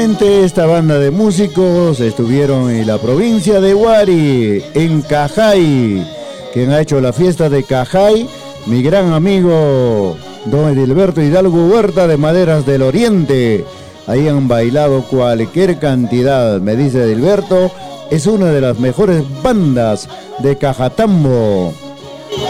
Esta banda de músicos estuvieron en la provincia de Huari, en Cajay. Quien ha hecho la fiesta de Cajay, mi gran amigo don Edilberto Hidalgo Huerta de Maderas del Oriente. Ahí han bailado cualquier cantidad, me dice Edilberto, es una de las mejores bandas de Cajatambo.